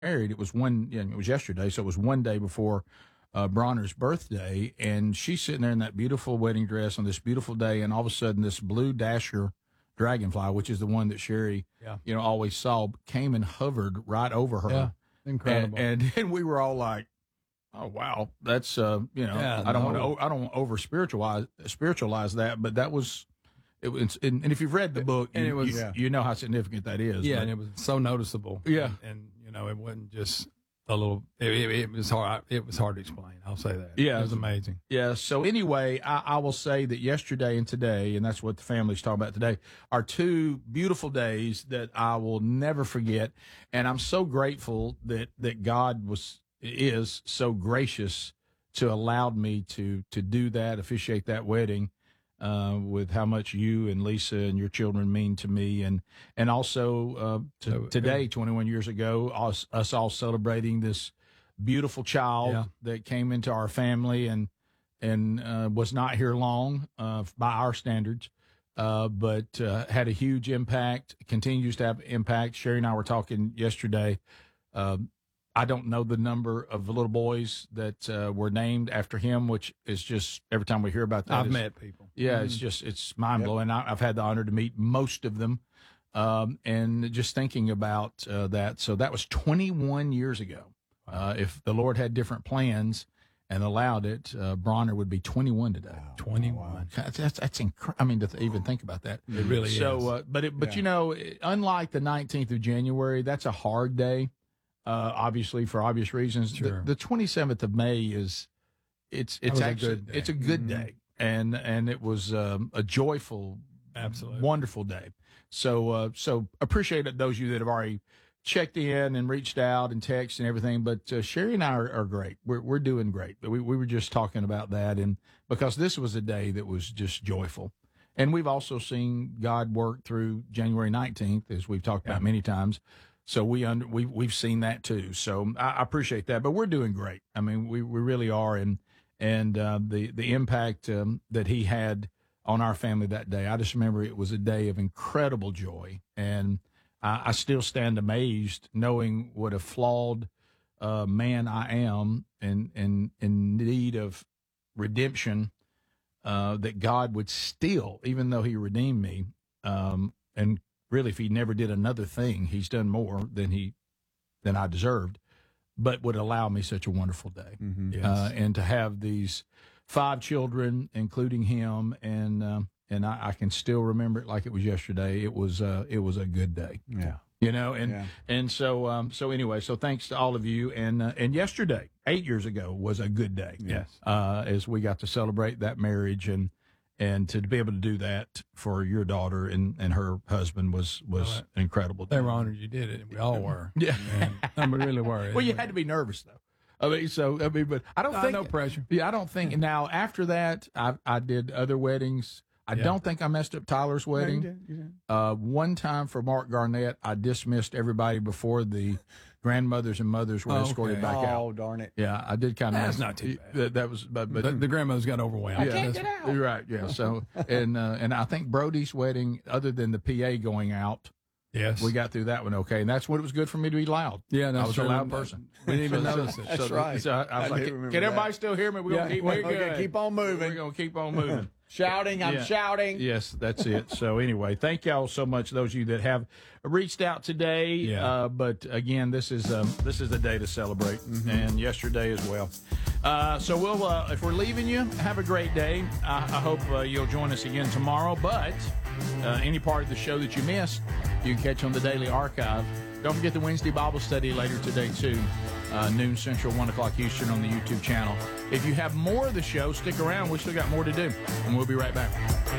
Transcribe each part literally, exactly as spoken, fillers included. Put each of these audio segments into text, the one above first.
married, it was one, you know, it was yesterday, so it was one day before uh, Bronner's birthday, and she's sitting there in that beautiful wedding dress on this beautiful day, and all of a sudden this blue Dasher dragonfly, which is the one that Sherry, yeah. you know, always saw, came and hovered right over her. Yeah, incredible. And, and, and we were all like, oh wow, that's uh, you know, yeah, I don't no. want to, I don't want to over spiritualize spiritualize that, but that was. It was, and, and if you've read the book, and you, it was, you, yeah. you know how significant that is. Yeah, but, and it was so noticeable. Yeah, and, and you know, it wasn't just a little. It, it, it was hard. It was hard to explain. I'll say that. Yeah, it was amazing. Yeah. So anyway, I, I will say that yesterday and today, and that's what the family's talking about today, are two beautiful days that I will never forget, and I'm so grateful that that God was is so gracious to allowed me to to do that, officiate that wedding. Uh, with how much you and Lisa and your children mean to me, and and also uh, to, so, today, twenty-one years ago, us, us all celebrating this beautiful child yeah. that came into our family and and uh, was not here long uh, by our standards, uh, but uh, had a huge impact. Continues to have impact. Sherry and I were talking yesterday. Uh, I don't know the number of the little boys that uh, were named after him, which is just every time we hear about that. I've met people. Yeah, mm-hmm. it's just it's mind blowing. Yep. I've had the honor to meet most of them, um, and just thinking about uh, that. So that was twenty-one years ago. Wow. Uh, if the Lord had different plans and allowed it, uh, Bronner would be twenty-one today. Wow. twenty-one. That's that's, that's incredible. I mean, to th- even think about that. It really so, is. So, uh, but it, but yeah. you know, unlike the nineteenth of January, that's a hard day. Uh, obviously, for obvious reasons, sure. the, the twenty-seventh of May is it's it's actually a good day. It's a good mm-hmm. day, and and it was um, a joyful, absolutely wonderful day. So uh, so appreciate it, those of you that have already checked in and reached out and texted and everything. But uh, Sherry and I are, are great. We're we're doing great. We we were just talking about that, and because this was a day that was just joyful, and we've also seen God work through January nineteenth, as we've talked yeah. about many times. So we under we we've seen that too. So I, I appreciate that. But we're doing great. I mean, we, we really are, and and uh, the the impact um, that he had on our family that day. I just remember it was a day of incredible joy, and I, I still stand amazed knowing what a flawed uh, man I am, and and in need of redemption. Uh, that God would still, even though He redeemed me, um, and really, if he never did another thing, he's done more than he than I deserved, but would allow me such a wonderful day. Mm-hmm. Yes. Uh, and to have these five children, including him, and uh, and I, I can still remember it like it was yesterday. It was uh, it was a good day. Yeah, you know, and yeah. and so um, so anyway, so thanks to all of you. And uh, and yesterday, eight years ago, was a good day. Yes, uh, as we got to celebrate that marriage and. And to be able to do that for your daughter and, and her husband was, was well, an incredible day. They were honored you did it. We all were. Yeah. And, we really were. Well, you had to be nervous, though. I mean, so, I mean, but I don't no, think. No pressure. Yeah, I don't think. Now, after that, I, I did other weddings. I yeah. don't think I messed up Tyler's wedding. No, you did. You did. Uh, one time for Mark Garnett, I dismissed everybody before the grandmothers and mothers were oh, escorted okay. back oh, out. Oh, darn it. Yeah, I did kind of. That's not too bad. That, that was, but, but the, the grandmothers got overwhelmed. Yeah, I can't get out. You're right. Yeah. So, and, uh, and I think Brody's wedding, other than the P A going out, yes, we got through that one okay, and that's when it was good for me to be loud. Yeah, I was true. a loud person. We didn't even so, notice it. That's so, right. So I, I was I like, do can remember everybody that. still hear me? We're yeah, gonna keep, we're we're gonna keep on moving. We're gonna keep on moving. Shouting, I'm yeah. shouting. Yes, that's it. So anyway, thank y'all so much, those of you that have reached out today. Yeah. Uh, but again, this is um, this is the day to celebrate, mm-hmm. and yesterday as well. Uh, so we'll uh, if we're leaving you, have a great day. I, I hope uh, you'll join us again tomorrow. But uh, any part of the show that you missed, you can catch on the Daily Archive. Don't forget the Wednesday Bible study later today, too. Uh, noon Central, one o'clock Eastern on the YouTube channel. If you have more of the show, stick around. We've still got more to do. And we'll be right back.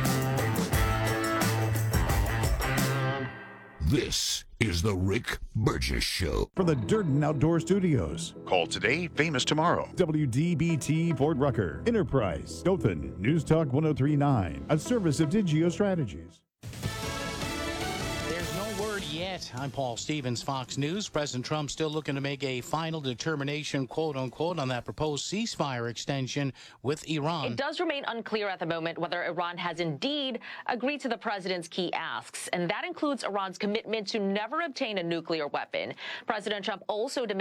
This is the Rick Burgess Show. For the Durden Outdoor Studios. Call today, famous tomorrow. W D B T Fort Rucker. Enterprise. Dothan. News Talk one oh three point nine. A service of Digio Strategies. There's no word yet net. I'm Paul Stevens, Fox News. President Trump still looking to make a final determination, quote unquote, on that proposed ceasefire extension with Iran. It does remain unclear at the moment whether Iran has indeed agreed to the president's key asks, and that includes Iran's commitment to never obtain a nuclear weapon. President Trump also demanded